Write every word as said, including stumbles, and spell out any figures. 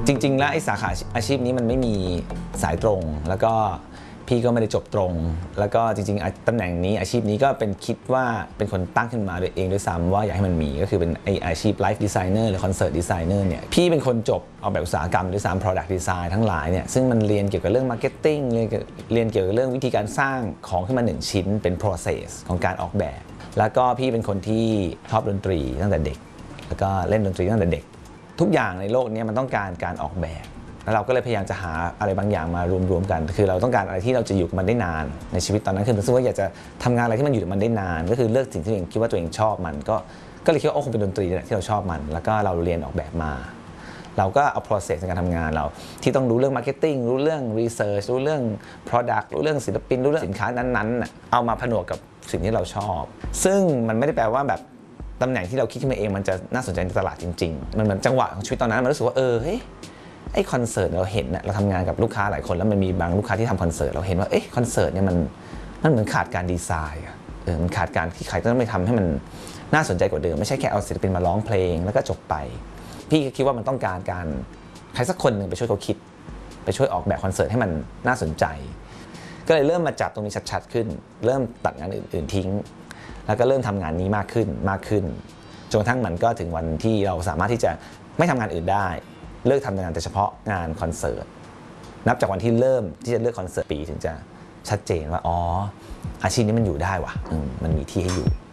จริงๆแล้วไอ้สาขาอาชีพนี้มันไม่มีสายตรงแล้วก็พี่ก็ไม่ได้จบตรงแล้วก็จริงๆตำแหน่งนี้อาชีพนี้ก็เป็นคิดว่าเป็นคนตั้งขึ้นมาโดยเองด้วยซ้ำว่าอยากให้มันมีก็คือเป็นไออาชีพไลฟ์ดีไซเนอร์หรือคอนเสิร์ตดีไซเนอร์เนี่ยพี่เป็นคนจบออกแบบอุตสาหกรรมด้วยซ้ำ product design ทั้งหลายเนี่ยซึ่งมันเรียนเกี่ยวกับเรื่อง marketing เรียนเรียนเกี่ยวกับเรื่องวิธีการสร้างของขึ้นมาหนึ่งชิ้นเป็น process ของการออกแบบแล้วก็พี่เป็นคนที่ชอบดนตรีตั้งแต่เด็กแล้วก็เล่นดนตรีตั้งแต่เด็กทุกอย่างในโลกนี้มันต้องการการออกแบบแล้วเราก็เลยพยายามจะหาอะไรบางอย่างมารวมๆกันคือเราต้องการอะไรที่เราจะอยู่กับมันได้นานในชีวิตตอนนั้นคือรู้สึกว่าอยากจะทำงานอะไรที่มันอยู่กับมันได้นานก็คือเลือกสิ่งที่ตัวเองคิดว่าตัวเองชอบมันก็ก็เลยคิดว่าโอ้คงเป็นดนตรีแหละที่เราชอบมันแล้วก็เราเรียนออกแบบมาเราก็เอา process ในการทำงานเราที่ต้องรู้เรื่อง marketing รู้เรื่อง research รู้เรื่อง product รู้เรื่องศิลปินรู้เรื่องสินค้านั้นๆเอามาผนวกกับสิ่งที่เราชอบซึ่งมันไม่ได้แปลว่าแบบตำแหน่งที่เราคิดขึ้นมาเองมันจะน่าสนใจในตลาดจริงๆมันเหมือนจังหวะของชีวิตตอนนั้นมันรู้สึกว่าเออเฮ้ยไอ้คอนเสิร์ตเราเห็นนะเราทำงานกับลูกค้าหลายคนแล้วมันมีบางลูกค้าที่ทำคอนเสิร์ตเราเห็นว่าเอ๊ะคอนเสิร์ตเนี่ยมันมันเหมือนขาดการดีไซน์อะเออมันขาดการที่ใครต้องไปทำให้มันน่าสนใจกว่าเดิมไม่ใช่แค่เอาศิลปินมาร้องเพลงแล้วก็จบไปพี่ก็คิดว่ามันต้องการการใครสักคนหนึ่งไปช่วยเขาคิดไปช่วยออกแบบคอนเสิร์ตให้มันน่าสนใจก็เลยเริ่มมาจับตรงนี้ชัดๆขึ้นเริ่มตัดงานอื่นๆทิ้งแล้วก็เริ่มทำงานนี้มากขึ้นมากขึ้นจนกระทั่งมันก็ถึงวันที่เราสามารถที่จะไม่ทำงานอื่นได้เลิกทำงานแต่เฉพาะงานคอนเสิร์ตนับจากวันที่เริ่มที่จะเลือกคอนเสิร์ตปีถึงจะชัดเจนว่าอ๋ออาชีพนี้มันอยู่ได้ว่ะมันมีที่ให้อยู่